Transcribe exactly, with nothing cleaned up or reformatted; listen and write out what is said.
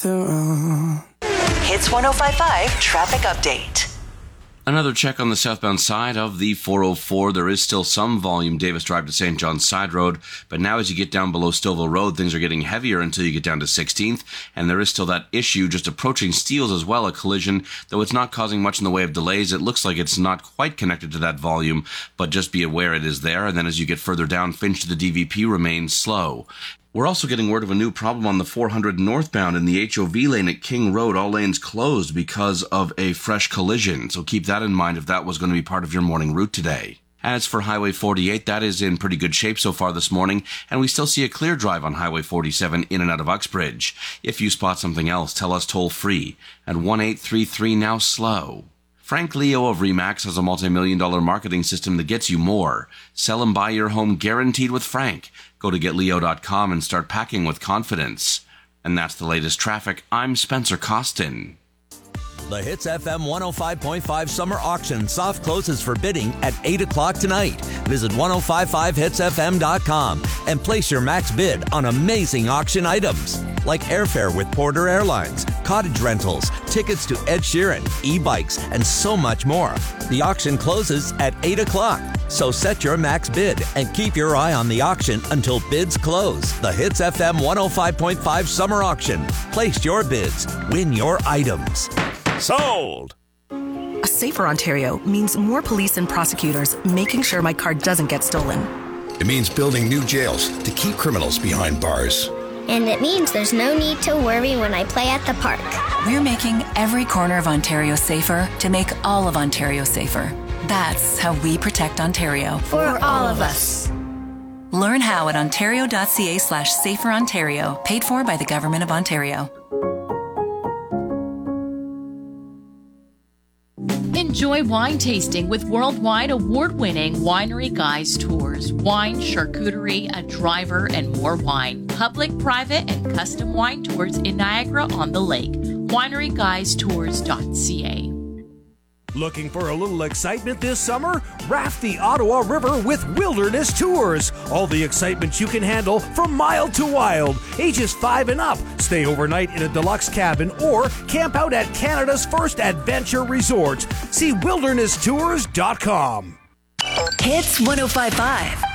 Hits one oh five point five traffic update. Another check on the southbound side of the four oh four. There is still some volume Davis Drive to Saint John's Side Road, but now as you get down below Stillville Road, things are getting heavier until you get down to sixteenth, and there is still that issue just approaching Steeles as well, a collision, though it's not causing much in the way of delays. It looks like it's not quite connected to that volume, but just be aware it is there, and then as you get further down, Finch to the D V P remains slow. We're also getting word of a new problem on the four hundred northbound in the H O V lane at King Road. All lanes closed because of a fresh collision, so keep that in mind if that was going to be part of your morning route today. As for Highway forty-eight, that is in pretty good shape so far this morning, and we still see a clear drive on Highway forty-seven in and out of Uxbridge. If you spot something else, tell us toll-free at one eight three three now slow. Frank Leo of Remax has a multi-million dollar marketing system that gets you more. Sell and buy your home guaranteed with Frank. Go to get leo dot com and start packing with confidence. And that's the latest traffic. I'm Spencer Costin. The Hits F M one oh five point five Summer Auction soft closes for bidding at eight o'clock tonight. Visit ten fifty-five hits f m dot com and place your max bid on amazing auction items like airfare with Porter Airlines, cottage rentals, tickets to Ed Sheeran, e-bikes, and so much more. The auction closes at eight o'clock, so set your max bid and keep your eye on the auction until bids close. The Hits F M one oh five point five Summer Auction. Place your bids. Win your items. Sold! A safer Ontario means more police and prosecutors making sure my car doesn't get stolen. It means building new jails to keep criminals behind bars. And it means there's no need to worry when I play at the park. We're making every corner of Ontario safer to make all of Ontario safer. That's how we protect Ontario. For all of us. Learn how at ontario.ca slash safer Ontario. Paid for by the Government of Ontario. Enjoy wine tasting with worldwide award-winning Winery Guys Tours. Wine, charcuterie, a driver, and more wine. Public, private, and custom wine tours in Niagara-on-the-Lake. winery guys tours dot c a. Looking for a little excitement this summer? Raft the Ottawa River with Wilderness Tours. All the excitement you can handle from mild to wild. Ages five and up. Stay overnight in a deluxe cabin or camp out at Canada's first adventure resort. See wilderness tours dot com. Hits one oh five point five.